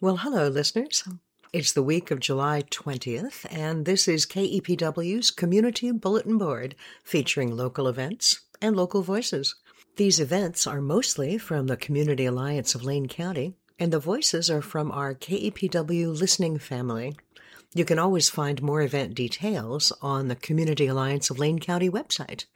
Well, hello, listeners. It's the week of July 20th, and this is KEPW's Community Bulletin Board featuring local events and local voices. These events are mostly from the Community Alliance of Lane County, and the voices are from our KEPW listening family. You can always find more event details on the Community Alliance of Lane County website,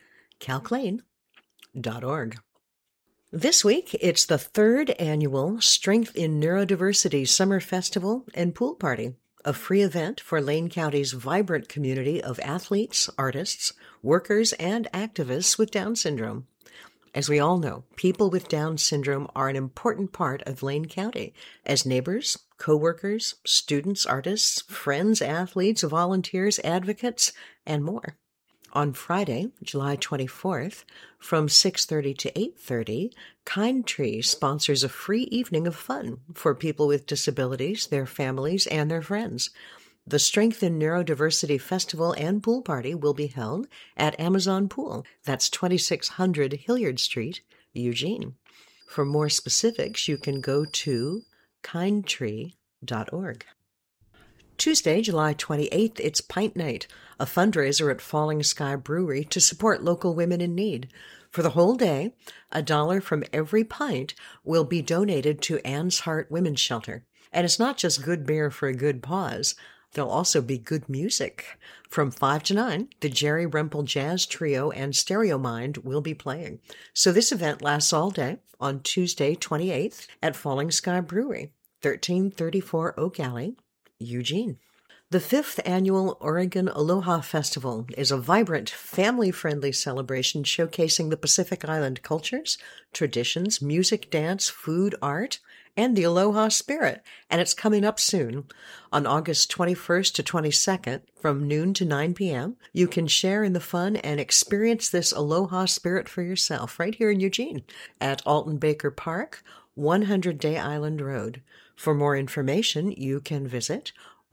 calclane.org. This week, it's the third annual Strength in Neurodiversity Summer Festival and Pool Party, a free event for Lane County's vibrant community of athletes, artists, workers, and activists with Down syndrome. As we all know, people with Down syndrome are an important part of Lane County as neighbors, co-workers, students, artists, friends, athletes, volunteers, advocates, and more. On Friday, July 24th, from 6:30 to 8:30, Kind Tree sponsors a free evening of fun for people with disabilities, their families, and their friends. The Strength in Neurodiversity Festival and Pool Party will be held at Amazon Pool. That's 2600 Hilliard Street, Eugene. For more specifics, you can go to kindtree.org. Tuesday, July 28th, it's Pint Night, a fundraiser at Falling Sky Brewery to support local women in need. For the whole day, $1 from every pint will be donated to Anne's Heart Women's Shelter. And it's not just good beer for a good pause. There'll also be good music. From 5 to 9, the Jerry Rempel Jazz Trio and Stereo Mind will be playing. So this event lasts all day on Tuesday, 28th, at Falling Sky Brewery, 1334 Oak Alley, Eugene. The 5th Annual Oregon Aloha Festival is a vibrant, family-friendly celebration showcasing the Pacific Island cultures, traditions, music, dance, food, art, and the Aloha spirit, and it's coming up soon. On August 21st to 22nd, from noon to 9 p.m., you can share in the fun and experience this Aloha spirit for yourself right here in Eugene at Alton Baker Park, 100 Day Island Road. For more information, you can visit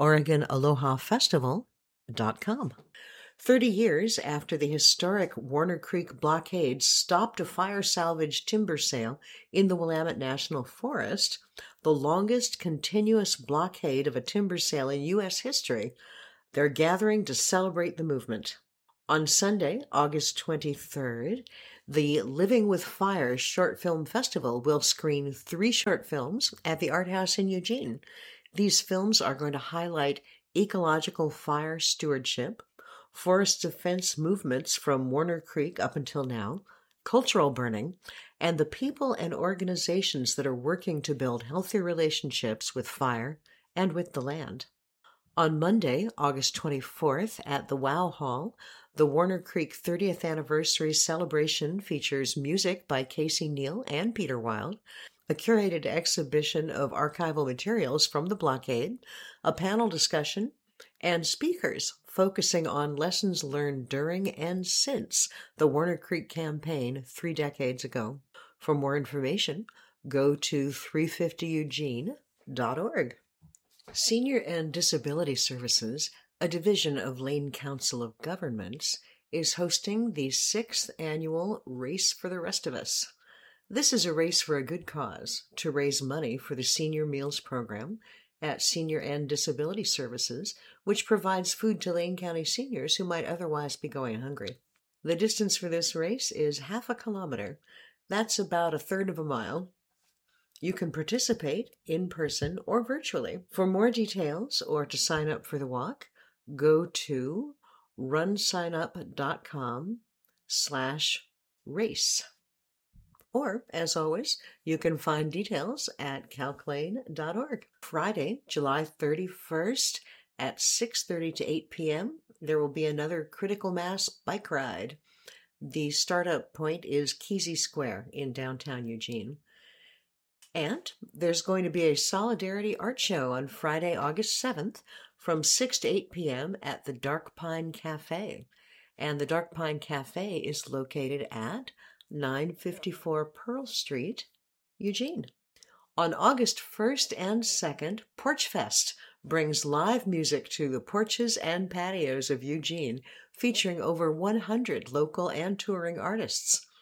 OregonAlohaFestival.com. 30 years after the historic Warner Creek blockade stopped a fire salvage timber sale in the Willamette National Forest, the longest continuous blockade of a timber sale in U.S. history, they're gathering to celebrate the movement. On Sunday, August 23rd, the Living with Fire Short Film Festival will screen 3 short films at the Art House in Eugene. These films are going to highlight ecological fire stewardship, forest defense movements from Warner Creek up until now, cultural burning, and the people and organizations that are working to build healthy relationships with fire and with the land. On Monday, August 24th, at the Wow Hall, the Warner Creek 30th Anniversary Celebration features music by Casey Neal and Peter Wilde, a curated exhibition of archival materials from the blockade, a panel discussion, and speakers focusing on lessons learned during and since the Warner Creek campaign 3 decades ago. For more information, go to 350eugene.org. Senior and Disability Services, a division of Lane Council of Governments, is hosting the 6th annual Race for the Rest of Us. This is a race for a good cause to raise money for the Senior Meals Program at Senior and Disability Services, which provides food to Lane County seniors who might otherwise be going hungry. The distance for this race is half a kilometer. That's about a third of a mile. You can participate in person or virtually. For more details or to sign up for the walk, go to runsignup.com/race. Or, as always, you can find details at calclane.org. Friday, July 31st at 6:30 to 8 p.m., there will be another Critical Mass bike ride. The startup point is Kesey Square in downtown Eugene. And there's going to be a Solidarity Art Show on Friday, August 7th from 6 to 8 p.m. at the Dark Pine Cafe. And the Dark Pine Cafe is located at 954 Pearl Street, Eugene. On August 1st and 2nd, Porch Fest brings live music to the porches and patios of Eugene, featuring over 100 local and touring artists.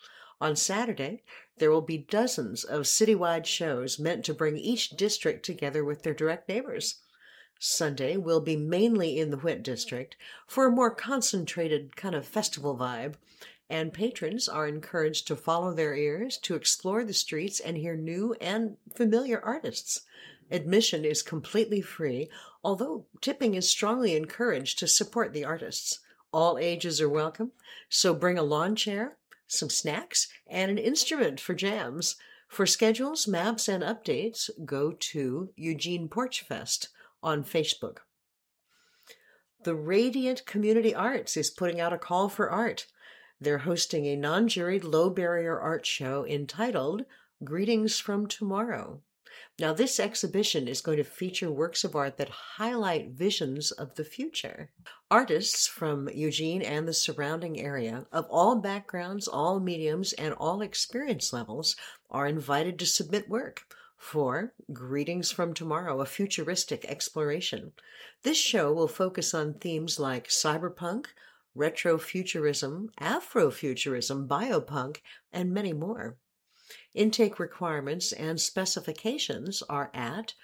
On Saturday, there will be dozens of citywide shows meant to bring each district together with their direct neighbors. Sunday will be mainly in the Whit District for a more concentrated kind of festival vibe, and patrons are encouraged to follow their ears to explore the streets and hear new and familiar artists. Admission is completely free, although tipping is strongly encouraged to support the artists. All ages are welcome, so bring a lawn chair, some snacks, and an instrument for jams. For schedules, maps, and updates, go to Eugene Porch Fest on Facebook. The Radiant Community Arts is putting out a call for art. They're hosting a non-juried, low-barrier art show entitled Greetings from Tomorrow. Now, this exhibition is going to feature works of art that highlight visions of the future. Artists from Eugene and the surrounding area, of all backgrounds, all mediums, and all experience levels, are invited to submit work for Greetings from Tomorrow, a futuristic exploration. This show will focus on themes like cyberpunk, retrofuturism, afrofuturism, biopunk, and many more. Intake requirements and specifications are at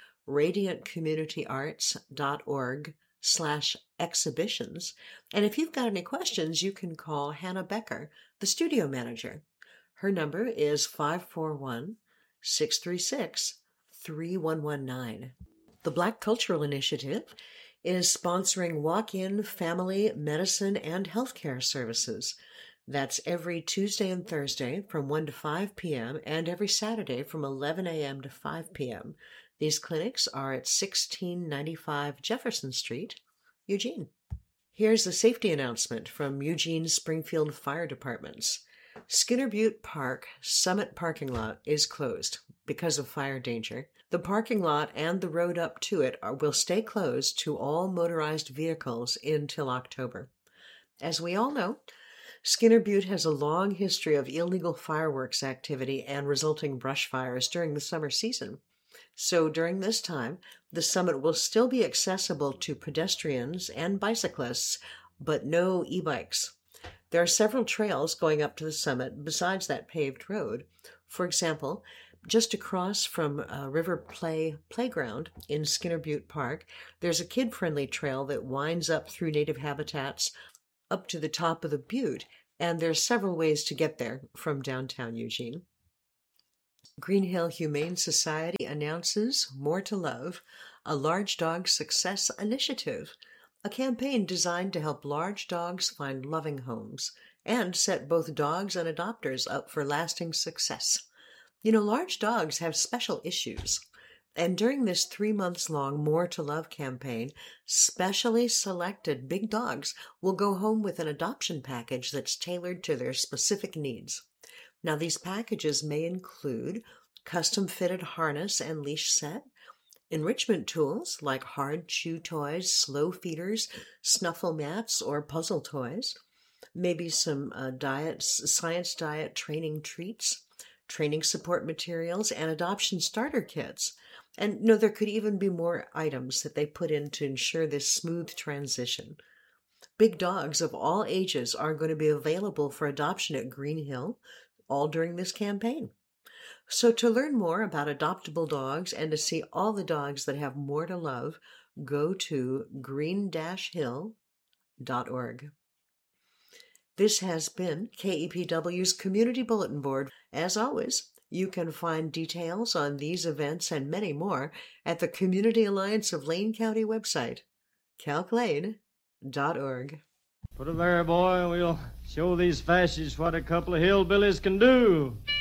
radiantcommunityarts.org/exhibitions. And if you've got any questions, you can call Hannah Becker, the studio manager. Her number is 541-636-3119. The Black Cultural Initiative is sponsoring walk-in family medicine and healthcare services. That's every Tuesday and Thursday from 1 to 5 p.m. and every Saturday from 11 a.m. to 5 p.m. These clinics are at 1695 Jefferson Street, Eugene. Here's a safety announcement from Eugene Springfield Fire Departments. Skinner Butte Park Summit parking lot is closed because of fire danger. The parking lot and the road up to it will stay closed to all motorized vehicles until October. As we all know, Skinner Butte has a long history of illegal fireworks activity and resulting brush fires during the summer season. So during this time, the summit will still be accessible to pedestrians and bicyclists, but no e-bikes. There are several trails going up to the summit besides that paved road. For example, just across from River Playground in Skinner Butte Park, there's a kid-friendly trail that winds up through native habitats up to the top of the butte, and there's several ways to get there from downtown Eugene. Green Hill Humane Society announces More to Love, a large dog success initiative, a campaign designed to help large dogs find loving homes and set both dogs and adopters up for lasting success. You know, large dogs have special issues. And during this 3 months long More to Love campaign, specially selected big dogs will go home with an adoption package that's tailored to their specific needs. Now, these packages may include custom-fitted harness and leash set, enrichment tools like hard chew toys, slow feeders, snuffle mats, or puzzle toys, maybe some science diet training treats, training support materials, and adoption starter kits. And no, there could even be more items that they put in to ensure this smooth transition. Big dogs of all ages are going to be available for adoption at Green Hill, all during this campaign. So to learn more about adoptable dogs and to see all the dogs that have more to love, go to green-hill.org. This has been KEPW's Community Bulletin Board. As always, you can find details on these events and many more at the Community Alliance of Lane County website, calclane.org. Put 'em there, boy, and we'll show these fascists what a couple of hillbillies can do.